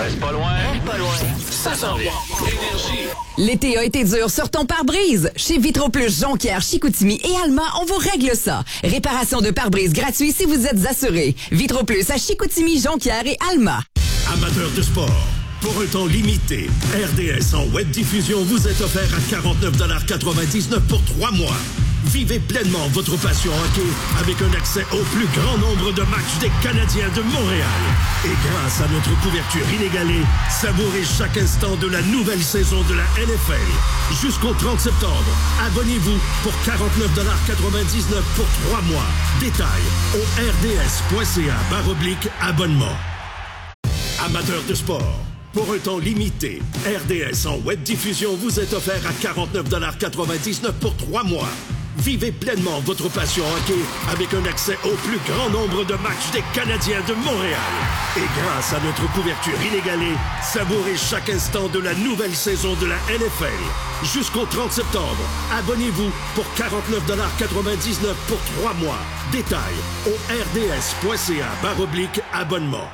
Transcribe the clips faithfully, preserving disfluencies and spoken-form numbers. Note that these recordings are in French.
Reste pas loin. Reste pas loin. Ça s'en vient. Énergie. L'été a été dur sur ton pare-brise. Chez Vitroplus Jonquière, Chicoutimi et Alma, on vous règle ça. Réparation de pare-brise gratuit si vous êtes assuré. Vitroplus à Chicoutimi, Jonquière et Alma. Amateurs de sport, pour un temps limité, R D S en web diffusion vous est offert à quarante-neuf quatre-vingt-dix-neuf pour trois mois. Vivez pleinement votre passion hockey avec un accès au plus grand nombre de matchs des Canadiens de Montréal. Et grâce à notre couverture inégalée, savourez chaque instant de la nouvelle saison de la N F L. Jusqu'au trente septembre, abonnez-vous pour quarante-neuf quatre-vingt-dix-neuf pour trois mois. Détails au r d s point c a barre oblique abonnement. Amateurs de sport, pour un temps limité, R D S en web diffusion vous est offert à quarante-neuf quatre-vingt-dix-neuf pour trois mois. Vivez pleinement votre passion hockey avec un accès au plus grand nombre de matchs des Canadiens de Montréal. Et grâce à notre couverture inégalée, savourez chaque instant de la nouvelle saison de la N F L. Jusqu'au trente septembre, abonnez-vous pour quarante-neuf quatre-vingt-dix-neuf pour trois mois. Détails au r d s point c a barre oblique abonnement.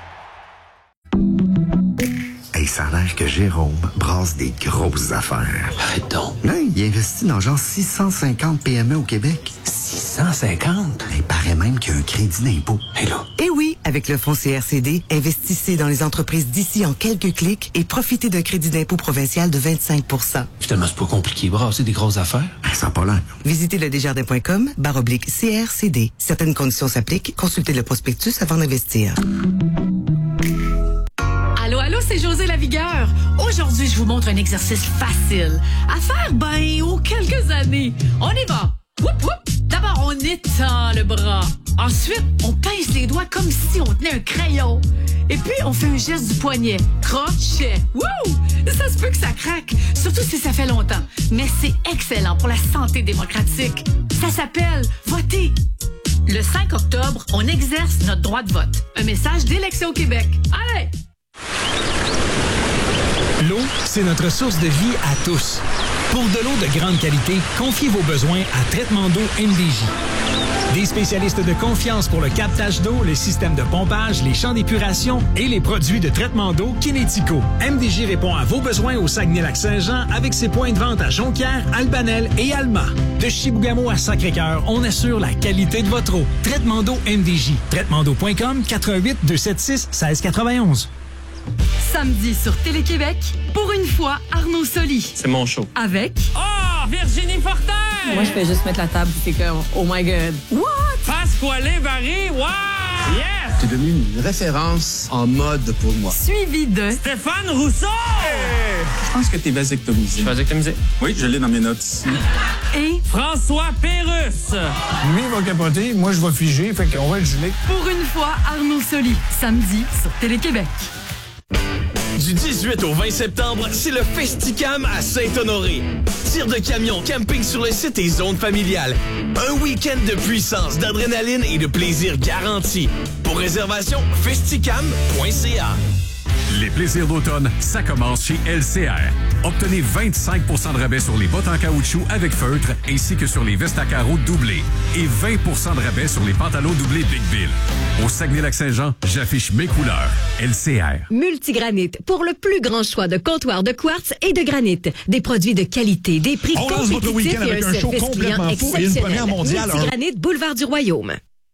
Hey, ça a l'air que Jérôme brasse des grosses affaires. Arrête donc. Là, il investit dans genre six cent cinquante P M E au Québec. six cent cinquante? Il paraît même qu'il y a un crédit d'impôt. Hé là. Eh oui, avec le fonds C R C D, investissez dans les entreprises d'ici en quelques clics et profitez d'un crédit d'impôt provincial de vingt-cinq pour cent. Finalement, c'est pas compliqué, brasser des grosses affaires. Ça n'a pas l'air. Visitez le desjardins point com barre oblique C R C D. Certaines conditions s'appliquent. Consultez le prospectus avant d'investir. Allô, allô, c'est José Lavigueur. Aujourd'hui, je vous montre un exercice facile à faire, ben, aux quelques années. On y va. Whoop, whoop. D'abord, on étend le bras. Ensuite, on pince les doigts comme si on tenait un crayon. Et puis, on fait un geste du poignet. Crochet. Wouh! Ça se peut que ça craque, surtout si ça fait longtemps. Mais c'est excellent pour la santé démocratique. Ça s'appelle voter. Le cinq octobre, on exerce notre droit de vote. Un message d'Élection Québec. Allez! L'eau, c'est notre source de vie à tous. Pour de l'eau de grande qualité, confiez vos besoins à Traitement d'eau M D J. Des spécialistes de confiance pour le captage d'eau, le système de pompage, les champs d'épuration et les produits de traitement d'eau Kinético. M D J répond à vos besoins au Saguenay-Lac-Saint-Jean avec ses points de vente à Jonquière, Albanel et Alma. De Chibougamau à Sacré-Cœur, on assure la qualité de votre eau. Traitement d'eau M D J. traitement d'eau point com, quatre un huit, deux sept six, un six neuf un. Samedi sur Télé-Québec, pour une fois, Arnaud Soli. C'est mon show. Avec... Oh, Virginie Fortin! Moi, je fais juste mettre la table, c'est comme, oh my God. What? Pasquale Barry, wow! Yes! C'est devenu une référence en mode pour moi. Suivi de... Stéphane Rousseau! Hey! Je pense que t'es vasectomisé. Je suis vasectomisé. Oui, je l'ai dans mes notes ici. Et... François Pérusse! Lui, il va capoter, moi, je vais figer, fait qu'on va être gelé. Pour une fois, Arnaud Soli. Samedi sur Télé-Québec. Du dix-huit au vingt septembre, c'est le Festicam à Saint-Honoré. Tir de camion, camping sur le site et zone familiale. Un week-end de puissance, d'adrénaline et de plaisir garanti. Pour réservation, festicam point c a. Les plaisirs d'automne, ça commence chez L C R. Obtenez vingt-cinq pour cent de rabais sur les bottes en caoutchouc avec feutre ainsi que sur les vestes à carreaux doublées et vingt pour cent de rabais sur les pantalons doublés Big Bill. Au Saguenay-Lac-Saint-Jean, j'affiche mes couleurs. L C R. Multigranit, pour le plus grand choix de comptoirs de quartz et de granit. Des produits de qualité, des prix On lance votre compétitifs week-end et avec un un show service client complètement fou et une exceptionnel. première mondiale. Multigranit, boulevard du Royaume.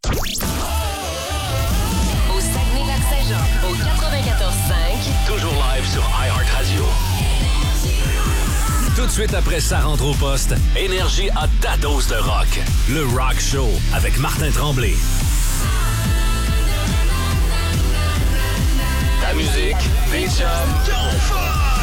Au Saguenay-Lac-Saint-Jean, au quatre-vingt-quatorze cinq. Toujours live sur iHeartRadio. Tout de suite après ça rentre au poste, Énergie a ta dose de rock. Le Rock Show avec Martin Tremblay. Ta musique, des chums, ton fun.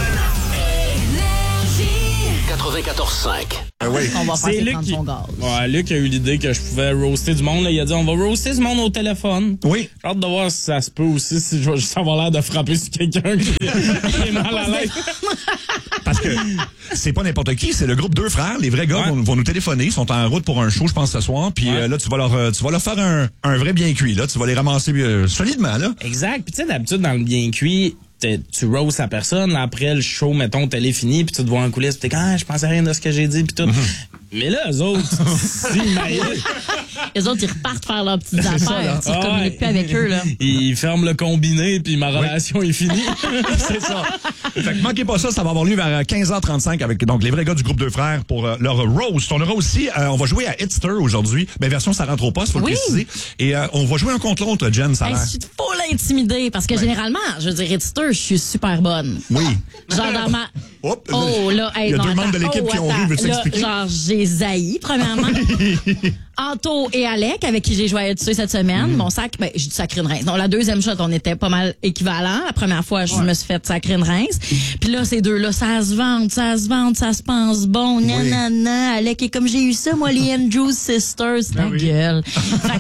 quatre-vingt-quatorze cinq. Ah oui. On va C'est faire Luc prendre qui... son gaz. Ouais, Luc a eu l'idée que je pouvais roaster du monde. Là. Il a dit on va roaster du monde au téléphone. Oui. J'ai hâte de voir si ça se peut aussi, si je vais juste avoir l'air de frapper sur quelqu'un qui, qui est mal à l'aise. Parce que c'est pas n'importe qui, c'est le groupe Deux Frères. Les vrais gars ouais. vont, vont nous téléphoner. Ils sont en route pour un show, je pense, ce soir. Puis ouais. euh, là, tu vas leur, euh, tu vas leur faire un, un vrai bien cuit. Là, tu vas les ramasser euh, solidement. Là. Exact. Puis tu sais, d'habitude, dans le bien cuit, tu roast la personne, après le show, mettons, télé fini, puis tu te vois en coulisses, puis t'es comme, ah, je pensais à rien de ce que j'ai dit, puis tout. Mm-hmm. Mais là, eux autres, si, Les autres, ils repartent faire leurs petites C'est ça, affaires. là. Tu Ah communiques ouais. plus avec eux, là. Ils ferment le combiné, puis ma relation est finie. C'est ça. Fait que manquez pas ça, ça va avoir lieu vers quinze heures trente-cinq avec donc les vrais gars du groupe Deux Frères pour euh, leur roast. On aura aussi, euh, on va jouer à Hitster aujourd'hui. Ben, version ça rentre au poste, faut Oui. le préciser. Et euh, on va jouer un contre l'autre, Jen, ça a Hey, l'air. je suis faut l'intimider parce que Ouais. généralement, je veux dire, Hitster, je suis super bonne. Oui. Genre dans ma. Hop, Oh là, hey, il y a non, deux membres de attends. l'équipe Oh, qui ont attends. ri, veux-tu Là, expliquer? Genre, j'ai zaï, premièrement. Anto et Alec, avec qui j'ai joué à Hitster cette semaine. Mm. Mon sac, ben, j'ai dit sacré une rince. Donc, la deuxième shot, on était pas mal équivalents. La première fois, je me suis fait sacré une rince. Puis là, ces deux-là, ça se vante, ça se vante, ça se pense bon. Nanana. Alec est comme j'ai eu ça, moi, les Andrews Sisters. Ta gueule. Fait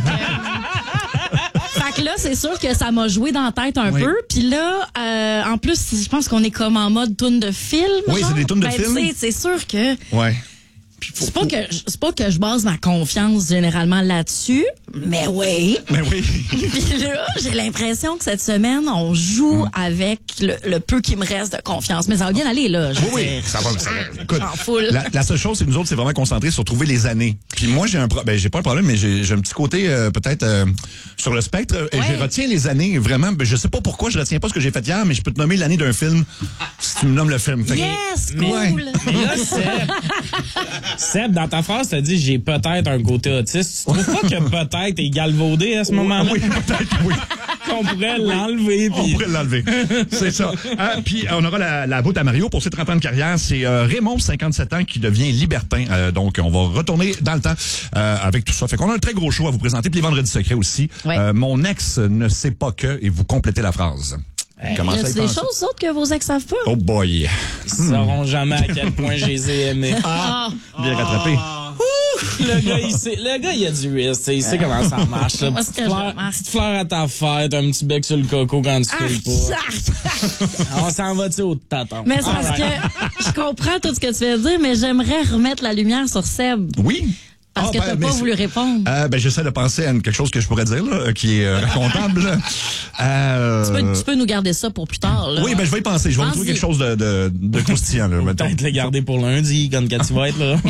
que, Fait que là, c'est sûr que ça m'a joué dans la tête un Oui. peu. Puis là, euh, en plus, je pense qu'on est comme en mode toune de film. Oui, genre. c'est des tounes de Ben, film. tu sais, c'est sûr que Ouais. c'est pas que je- c'est pas que je base ma confiance généralement là-dessus, mais oui. Mais oui. Puis là, j'ai l'impression que cette semaine, on joue avec le, le peu qui me reste de confiance. Mais ça va bien aller, là. Je veux Oui, dire. oui, ça va. Ça va. Écoute, J'en foule. la, la seule chose, c'est que nous autres, c'est vraiment concentré sur trouver les années. Puis moi, j'ai un pro- ben, j'ai pas un problème, mais j'ai j'ai un petit côté euh, peut-être euh, sur le spectre. Et je retiens les années, vraiment. Ben, je sais pas pourquoi je retiens pas ce que j'ai fait hier, mais je peux te nommer l'année d'un film si tu me nommes le film. Fait que- Yes, cool. Ouais. Mais là, Seb, Seb, dans ta phrase, t'as dit j'ai peut-être un côté autiste. Tu trouves pas que peut-être est galvaudé à ce moment-là? Oui, peut-être, oui. Qu'on pourrait l'enlever. On Puis... pourrait l'enlever. C'est ça. Ah, puis on aura la, la boute à Mario pour ses trente ans de carrière. C'est euh, Raymond, cinquante-sept ans, qui devient libertin. Euh, donc, on va retourner dans le temps euh, avec tout ça. Fait qu'on a un très gros show à vous présenter. Puis les vendredis secrets aussi. Ouais. Euh, mon ex ne sait pas que, et vous complétez la phrase. Comment Y ça a y des penser? choses autres que vos ex savent pas? Oh boy. Ils sauront jamais à quel point je les ai aimés. Ah. Bien rattrapé. Le gars, il sait, le gars, il a du risque, tu sais, il sait comment ça marche. Là. Moi, ce que Petite je fleur, remarque. petite fleur à ta fête, un petit bec sur le coco quand tu Ah, fais pas. On s'en va-tu au tâton? Mais c'est parce Alright. que je comprends tout ce que tu veux dire, mais j'aimerais remettre la lumière sur Seb. Oui. Parce Ah, que ben, t'as mais pas c'est- voulu répondre. Euh, ben, j'essaie de penser à une- quelque chose que je pourrais dire, là, qui est euh, comptable. là. Euh, Tu, peux, tu peux nous garder ça pour plus tard. Là. Oui, ben, je vais y penser. Je vais vous trouver Pense-y. quelque chose de, de, de croustillant, là. mettons. Peut-être le garder pour lundi, quand, quand tu vas être là.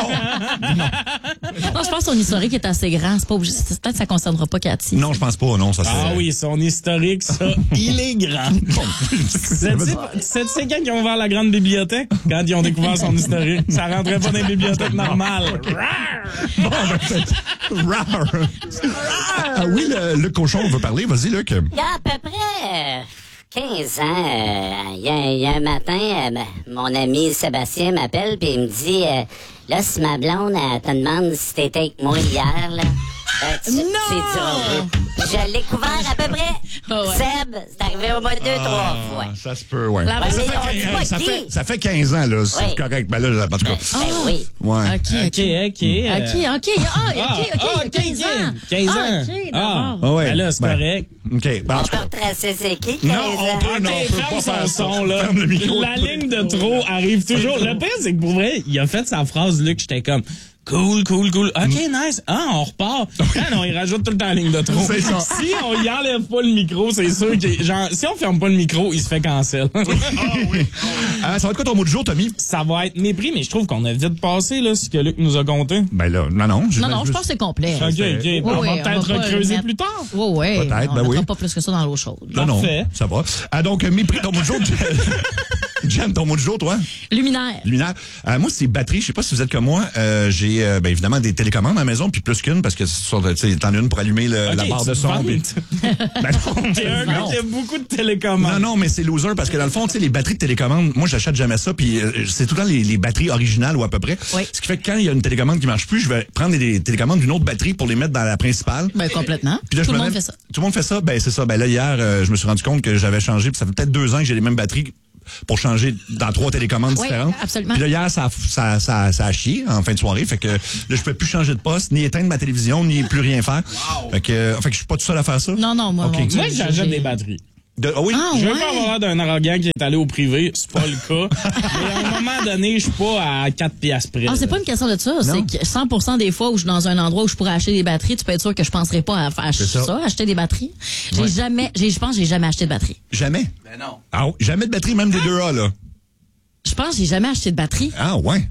Non, je pense que son historique est assez grand. C'est pas obligé. c'est- Peut-être que ça concernera pas Cathy. Non, je pense pas, non, ça c'est. Ah oui, son historique, ça, il est grand. C'est c'est c'est quand ils ont ouvert la grande bibliothèque? Quand ils ont découvert son historique. Ça rentrait pas dans les bibliothèques normales. Bon, ben, c'est- Rar. Ah oui, le, le cochon veut parler. Vas-y, Luc. Il y a à peu près euh, quinze ans, euh, il y, a- il y a un matin, euh, ben, mon ami Sébastien m'appelle puis il me dit euh, là, si ma blonde, elle te demande si t'étais avec moi hier, là, euh, tu, Non! c'est drôle. Je l'ai couvert à peu près. Oh, ouais. Seb, c'est arrivé au moins deux, trois fois. Ah, ça se peut, ouais. La- Ouais, ça mais fait on dit pas Ça qui. fait, ça fait quinze ans, là. C'est Oui. correct. Ben là, en tout cas. Ben oui. Ouais. OK, OK, OK. OK. euh, OK, OK. Ah, OK, Ah, OK. ah, OK, quinze ans. quinze Ah, ans. OK, Ah, d'abord. ouais. ben là, c'est Ben, correct. OK. Ben, en On tout peut cas, retracer c'est qui, quinze non, ans? on peut, non, on peut ferme pas son faire ça. son, là. Ferme le micro. La ligne de trop arrive toujours. Le pire, c'est que pour vrai, il a fait sa phrase, Luc, j'étais comme, cool, cool, cool. OK, nice. Ah, on repart. Ah non, il rajoute tout le temps la ligne de trop. C'est ça. Si on y enlève pas le micro, c'est sûr que, genre, si on ferme pas le micro, il se fait cancel. Ah oui. Euh, ça va être quoi ton mot du jour, Tommy? Ça va être mépris, mais je trouve qu'on a vite passé, là, ce que Luc nous a conté. Ben là, non, non. Non, non, je pense que c'est complet. OK, OK. Oui, on oui, va on peut-être va pas recreuser mettre- plus tard. Oui, oui. Peut-être, On ben ne oui. pas plus que ça dans l'eau chaude. Non, non, Parfait. ça va. Ah, donc, mépris, ton mot du jour. Jen, ton mot du jour, toi? Luminaire. Luminaire. Euh, moi, c'est batterie. Je sais pas si vous êtes comme moi. Euh, j'ai euh, ben, évidemment des télécommandes à la maison, puis plus qu'une, parce que sur, tu sais, t'en as une pour allumer le- Ok, la barre tu de son. vantes. puis- Ben non, T'es un gars non. qui a beaucoup de télécommandes. Non, non, mais c'est loser parce que dans le fond, tu sais, les batteries de télécommande, moi, j'achète jamais ça, puis euh, c'est tout le temps les, les batteries originales ou à peu près. Oui. Ce qui fait que quand il y a une télécommande qui marche plus, je vais prendre des télécommandes d'une autre batterie pour les mettre dans la principale. Ben, complètement. Puis là, je Tout le me monde lève- fait ça. Tout le monde fait ça. Ben, c'est ça. Ben là, hier, euh, je me suis rendu compte que j'avais changé, puis ça fait peut-être deux ans que j'ai les mêmes batteries pour changer dans trois télécommandes Oui, différentes. absolument. Puis là, hier, ça, a- ça, ça, ça a chié en fin de soirée. Fait que là, je peux plus changer de poste, ni éteindre ma télévision, ni plus rien faire. Fait que, euh, fait que je suis pas tout seul à faire ça. Non, non, moi, Ok. mon Dieu, Moi, j'achète j'ai- des batteries. De, ah oui? Ah, Je veux ouais. pas avoir l'air d'un arrogant qui est allé au privé, c'est pas le cas. Mais à un moment donné, je suis pas à quatre piastres près. Ah, c'est pas une question de ça. C'est que cent pour cent des fois où je suis dans un endroit où je pourrais acheter des batteries, tu peux être sûr que je penserais pas à faire C'est ça. ça. acheter des batteries. J'ai Ouais. jamais, j'ai, je pense que j'ai jamais acheté de batterie. Jamais? Ben non. Ah, oui, jamais de batterie, même des deux A, là. Je pense que j'ai jamais acheté de batterie. Ah, ouais.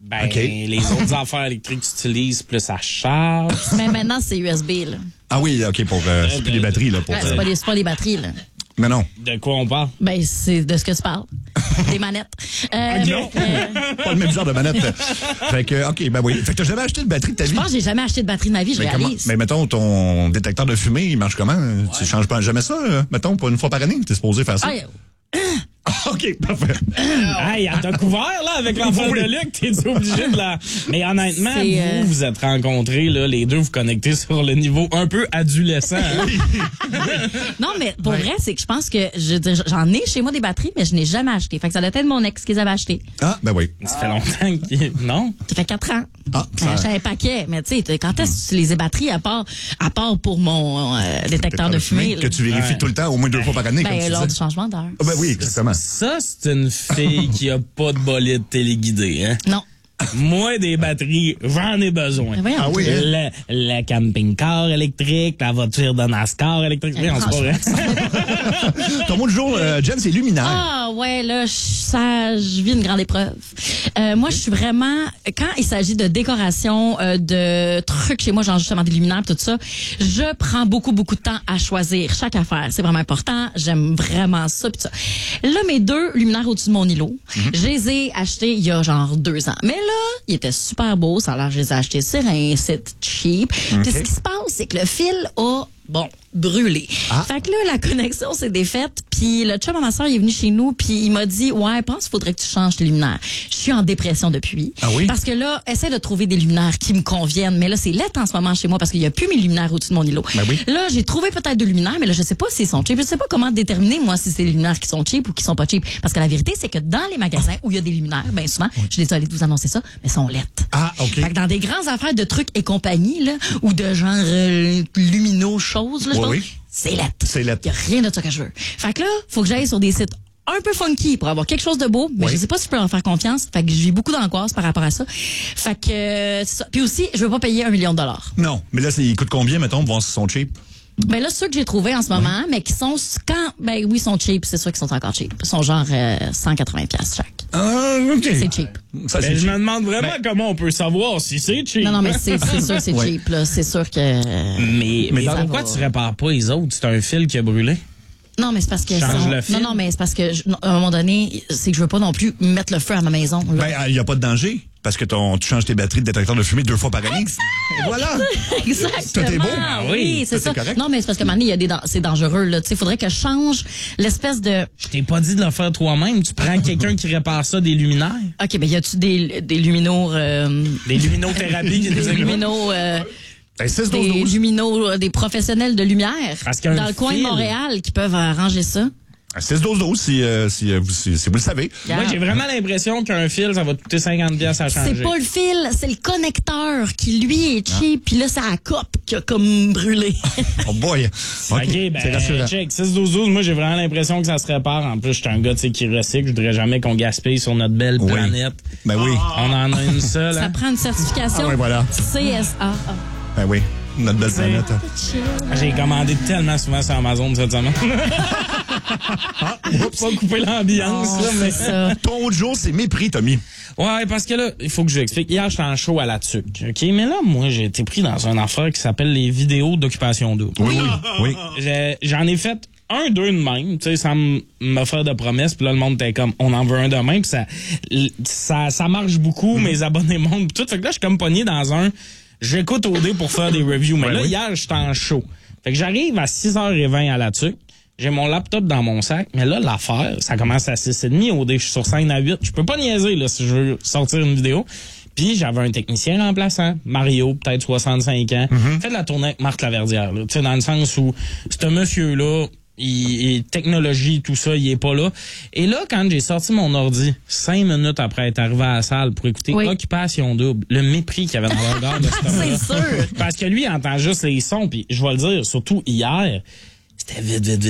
Ben, okay. les autres affaires électriques que tu utilises, plus ça charge. Mais maintenant, c'est U S B, là. Ah oui, OK, pour euh, c'est plus des batteries, là. Pour, Ouais, c'est, euh... pas des, c'est pas des batteries, là. Mais non. De quoi on parle? Ben, c'est de ce que tu parles. Des manettes. Euh, okay. Non. Euh... Pas le même genre de manette. Fait que, OK, ben oui. Fait que t'as jamais acheté de batterie de ta vie? Je pense que j'ai jamais acheté de batterie de ma vie, je mais réalise. Comment? Mais mettons, ton détecteur de fumée, il marche comment? Ouais. Tu changes pas jamais ça, là? Mettons, pas une fois par année? T'es supposé faire ça? Ah, OK, parfait. Hey, elle t'a couvert, là, avec l'enfant oui. de Luc. T'es obligé de la... Mais honnêtement, c'est, vous, euh... vous êtes rencontrés, là, les deux, vous connectez sur le niveau un peu adolescent. Hein? Non, mais pour ouais. vrai, c'est que je pense que je, j'en ai chez moi des batteries, mais je n'ai jamais acheté. Fait que ça doit être mon ex qui les avait achetées. Ah, ben oui. Ça fait longtemps qu'il... Non? Ça fait quatre ans. Ah, ça... J'ai acheté un paquet. Mais tu sais, quand est-ce que tu utilises les batteries, à part, à part pour mon euh, détecteur de fumée? Que tu vérifies ouais. tout le temps, au moins deux fois par année, ben, comme tu lors dis. du changement d'heure. Ah, ben oui, exactement. Ça, c'est une fille qui a pas de bolide téléguidé, hein? Non. Moi, des batteries, j'en ai besoin. Ben ah oui? Le, le camping-car électrique, la voiture de NASCAR électrique. Oui, on se pourrait. Ton mot du jour, euh, Jen, c'est luminaire. Ah, ouais, là, ça, je vis une grande épreuve. Euh, moi, je suis vraiment, quand il s'agit de décoration, euh, de trucs chez moi, genre justement des luminaires, tout ça, je prends beaucoup, beaucoup de temps à choisir chaque affaire. C'est vraiment important. J'aime vraiment ça, pis ça. Là, mes deux luminaires au-dessus de mon îlot, mm-hmm. je les ai achetés il y a genre deux ans. Mais là, il était super beau. Ça a l'air, je les ai achetés sur un site cheap. Okay. Puis ce qui se passe, c'est que le fil a, bon, brûlé. Ah. Fait que là, la connexion s'est défaite. Puis le chum à ma soeur, il est venu chez nous, puis il m'a dit, ouais, pense qu'il faudrait que tu changes tes luminaires. Je suis en dépression depuis. Ah oui? Parce que là, essaie de trouver des luminaires qui me conviennent. Mais là, c'est laid en ce moment chez moi parce qu'il n'y a plus mes luminaires au-dessus de mon îlot. Ben oui. Là, j'ai trouvé peut-être deux luminaires, mais là, je sais pas s'ils sont cheap. Je sais pas comment déterminer, moi, si c'est les luminaires qui sont cheap ou qui sont pas cheap. Parce que la vérité, c'est que dans les magasins où il y a des luminaires, ben souvent, oui. je suis désolée de vous annoncer ça, mais sont laides. Ah, OK. Fait que dans des grandes affaires de trucs et compagnie, là, ou de genre euh, lumineux choses, là, je oui, pense, oui. c'est laid. C'est laid. Il y a rien de ça que je veux. Fait que là, faut que j'aille sur des sites un peu funky pour avoir quelque chose de beau, mais oui. je sais pas si je peux en faire confiance. Fait que j'ai beaucoup d'angoisse par rapport à ça. Fait que euh, c'est ça. Puis aussi, je veux pas payer un million de dollars. Non, mais là, il coûte combien, mettons, pour voir s'ils sont cheap? Ben là, ceux que j'ai trouvés en ce moment, oui. mais qui sont quand, ben oui, sont cheap, c'est sûr qu'ils sont encore cheap. Ils sont genre euh, cent quatre-vingts dollars chaque. Ah, ok. C'est cheap. Ça, ben, c'est je cheap. Me demande vraiment ben, comment on peut savoir si c'est cheap. Non, non, mais c'est, c'est sûr, c'est oui. cheap, là. C'est sûr que. Mais, mais, mais pourquoi va... tu répares pas les autres? C'est un fil qui a brûlé? Non, mais c'est parce que Change sont... le fil. non, non, mais c'est parce que je... à un moment donné, c'est que je veux pas non plus mettre le feu à ma maison. Là. Ben, il y a pas de danger. Parce que ton, tu changes tes batteries de détecteur de fumée deux fois par année. Exact. Et voilà. Tout est beau. Ah, oui, c'est ça. Correct. Non, mais c'est parce que maintenant, il y a des, c'est dangereux, là. Tu sais, faudrait que je change l'espèce de. Je t'ai pas dit de le faire toi-même. Tu prends quelqu'un qui répare ça, des luminaires. OK, ben, y a-tu des, des luminos, euh... Des luminothérapies, des, des luminos, euh... Ben, six, douze, des douze. luminos, des professionnels de lumière. Parce qu'il y a dans un le coin fil. de Montréal qui peuvent arranger ça. six douze douze si, euh, si, euh, si, si vous le savez. Yeah. Moi, j'ai vraiment l'impression qu'un fil, ça va te coûter cinquante dollars à changer. C'est pas le fil, c'est le connecteur qui, lui, est cheap. Puis là, c'est la coupe qui a comme brûlé. Oh boy. OK, okay ben, c'est rassurant. check. six douze douze, moi, j'ai vraiment l'impression que ça se répare. En plus, je suis un gars, tu sais, qui recycle. Je voudrais jamais qu'on gaspille sur notre belle oui. planète. Ben oui. On en a une seule. Ça hein? prend une certification. Ah ouais, voilà. C S A. Ben oui. Notre belle planète. J'ai commandé tellement souvent sur Amazon cette semaine. Ah, oups, pas couper l'ambiance, oh, là, mais ça. Ton autre jour, c'est mépris, Tommy. Ouais, parce que là, il faut que je l'explique. Hier, j'étais en show à la T U C, OK? Mais là, moi, j'ai été pris dans une affaire qui s'appelle les vidéos d'occupation double. Oui, oui, oui. J'ai, j'en ai fait un, deux de même, tu sais, sans me faire de promesses, puis là, le monde était comme, on en veut un de même, puis ça, ça, ça marche beaucoup, mm. mes abonnés montent, pis tout. Fait que là, je suis comme pogné dans un, j'écoute O D pour faire des reviews. Mais ouais, là, oui. hier, j'étais en show. Fait que j'arrive à six heures vingt à la T U C. J'ai mon laptop dans mon sac. Mais là, l'affaire, ça commence à six heures trente O D. Je suis sur scène à huit. Je peux pas niaiser, là, si je veux sortir une vidéo. Puis j'avais un technicien remplaçant, Mario, peut-être soixante-cinq ans. Mm-hmm. Fait de la tournée avec Marc Laverdière, là. Tu sais, dans le sens où ce monsieur-là, il, il, technologie, tout ça, il est pas là. Et là, quand j'ai sorti mon ordi, cinq minutes après être arrivé à la salle pour écouter oui. Occupation double, le mépris qu'il y avait dans le regard de cet homme-là. C'est sûr. Parce que lui, il entend juste les sons, puis je vais le dire, surtout hier, c'était vite, vite, vite.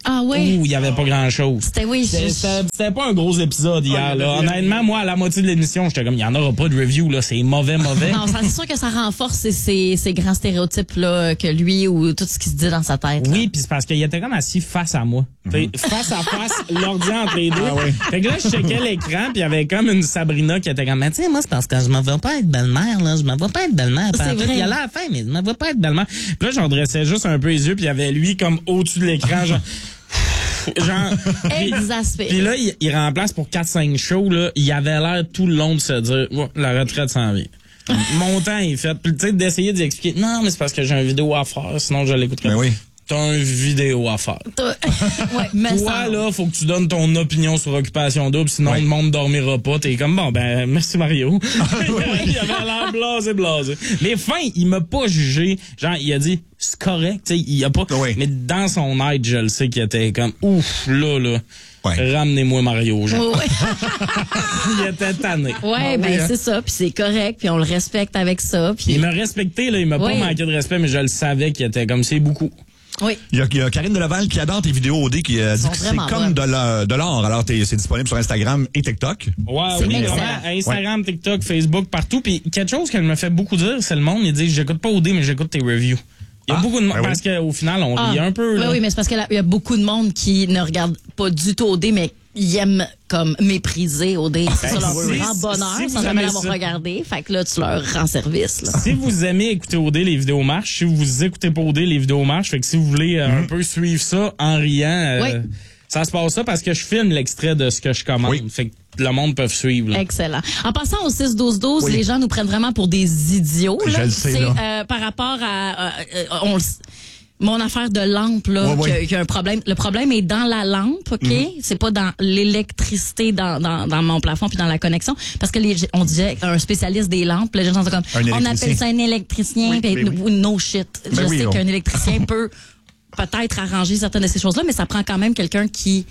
Ah oui? Ouh, il y avait pas grand-chose. C'était, oui. C'était, c'était, c'était pas un gros épisode hier, ah, là. Honnêtement, moi, à la moitié de l'émission, j'étais comme, il y en aura pas de review, là. C'est mauvais, mauvais. Non, c'est sûr que ça renforce ces, ces, ces grands stéréotypes-là que lui ou tout ce qui se dit dans sa tête. Oui, puis c'est parce qu'il était comme assis face à moi. Mm-hmm. Face à face, l'ordi entre les deux. Ah, oui. Fait que là, je checkais l'écran, puis il y avait comme une Sabrina qui était comme, mais tu sais, moi, c'est parce que je me vois pas être belle-mère, là. Je me vois pas être belle-mère. C'est vrai. Il y a la fin, mais je me vois pas être belle-mère. Puis là, j'en dressais juste un peu les yeux, puis il y avait lui comme au-dessus de l'écran, genre. Genre, exaspéré. Puis là, il, il remplace pour quatre cinq shows, là, il avait l'air tout le long de se dire, oh, la retraite s'en vient. Mon temps est fait. Puis tu sais, d'essayer d'expliquer, non, mais c'est parce que j'ai une vidéo à faire, sinon je l'écouterai. Mais oui. T'as une vidéo à faire. Ouais, mais toi, ça... là, faut que tu donnes ton opinion sur Occupation Double, sinon ouais. le monde dormira pas. T'es comme, bon, ben, merci Mario. Il avait l'air blasé, blasé. Mais fin, il m'a pas jugé. Genre, il a dit, c'est correct, tu sais, il a pas... Oui. Mais dans son aide, je le sais qu'il était comme, ouf, là, là. Ouais. Ramenez-moi Mario, genre. Ouais. Il était tanné. Ouais, ah, ben oui, c'est ça, puis c'est correct, puis on le respecte avec ça. Pis... Il m'a respecté, là, il m'a ouais. pas manqué de respect, mais je le savais qu'il était comme, c'est beaucoup. Oui. Il y, a, il y a Karine Delaval qui adore tes vidéos O D qui euh, dit que c'est comme de, la, de l'or. Alors, t'es, c'est disponible sur Instagram et TikTok. Ouais, c'est oui, vraiment. Instagram, ouais. TikTok, Facebook, partout. Puis quelque chose qu'elle me fait beaucoup dire, c'est le monde, il dit, j'écoute pas O D, mais j'écoute tes reviews. Il y a ah, beaucoup de monde, ben parce oui. qu'au final, on rit ah, un peu. Là. Oui, oui, mais c'est parce qu'il y a beaucoup de monde qui ne regarde pas du tout O D, mais ils aiment comme mépriser O D. C'est ben, ça leur oui, grand bonheur, si sans jamais l'avoir regardé. Fait que là, tu leur rends service. Là. Si vous aimez écouter O D, les vidéos marchent. Si vous écoutez pas O D, les vidéos marchent. Fait que si vous voulez euh, mm-hmm. un peu suivre ça en riant, euh, oui. ça se passe ça parce que je filme l'extrait de ce que je commande. Oui. Fait que le monde peut suivre. Là. Excellent. En passant au six douze douze, oui. les gens nous prennent vraiment pour des idiots. Là. Je le sais, c'est là. Euh, par rapport à... Euh, euh, on Mon affaire de lampe, là, ouais, ouais. qui a un problème. Le problème est dans la lampe, OK? Mm-hmm. C'est pas dans l'électricité, dans, dans, dans mon plafond puis dans la connexion. Parce que les, on disait un spécialiste des lampes, les gens sont comme, on appelle ça un électricien, oui, pis, oui. no shit. Ben Je oui, sais on... qu'un électricien peut peut-être arranger certaines de ces choses-là, mais ça prend quand même quelqu'un qui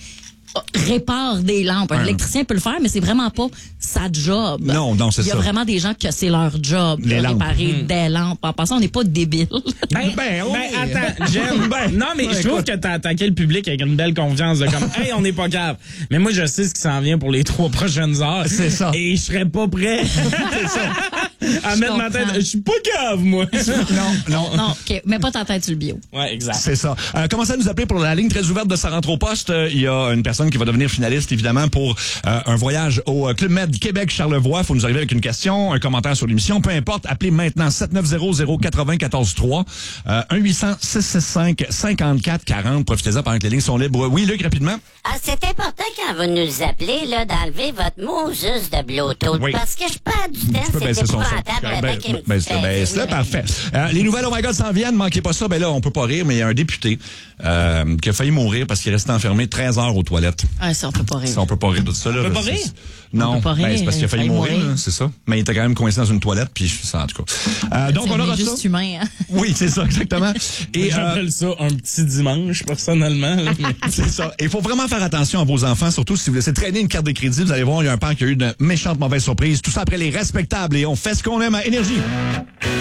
répare des lampes. Un ouais. électricien peut le faire, mais c'est vraiment pas sa job. Non, non, c'est ça. Il y a vraiment des gens que c'est leur job de réparer mmh. des lampes. En passant, on n'est pas débiles. Ben, ben, oui. ben attends, j'aime. Ben, non, mais ben, je trouve écoute. que t'as attaqué le public avec une belle confiance de comme, hey, on n'est pas grave. Mais moi, je sais ce qui s'en vient pour les trois prochaines heures. C'est ça. Et je serais pas prêt. C'est ça. À je mettre comprends. ma tête. Je suis pas cave, moi. Non, non. Non, OK. Mets pas ta tête sur le bio. Ouais, exact. C'est ça. Euh, commencez à nous appeler pour la ligne très ouverte de Ça rentre au poste. Il y a une personne qui va devenir finaliste, évidemment, pour euh, un voyage au Club Med Québec-Charlevoix. Il faut nous arriver avec une question, un commentaire sur l'émission. Peu importe, appelez maintenant sept neuf zéro zéro quatre zéro un quatre trois, euh, un huit cents six six cinq cinq quatre quatre zéro. Profitez-en pendant que les lignes sont libres. Oui, Luc, rapidement. Ah, c'est important quand vous nous appelez, là, d'enlever votre mot juste de Bluetooth. Oui. Parce que je perds du temps, c'est épouvantable avec une ben, ben, ben, c'est là, parfait. Euh, les nouvelles Oh My God s'en viennent, manquez pas ça. Ben là, on peut pas rire, mais il y a un député euh, qui a failli mourir parce qu'il est resté enfermé treize heures aux toilettes. Ah, ça, on peut pas rire. Ça, on peut pas rire de ça. Là, on peut pas rire? Non, pas rire, ben, c'est parce qu'il a failli mourir, mourir. Là, c'est ça. Mais il était quand même coincé dans une toilette, puis ça, en tout cas. Euh, donc, on aura juste ça. humain, hein? Oui, c'est ça, exactement. Et j'appelle euh, ça un petit dimanche, personnellement. Là, mais... c'est ça. Il faut vraiment faire attention à vos enfants, surtout si vous laissez traîner une carte de crédit. Vous allez voir, il y a un père qui a eu de méchantes mauvaises surprises. Tout ça après les respectables et on fait ce qu'on aime à Énergie.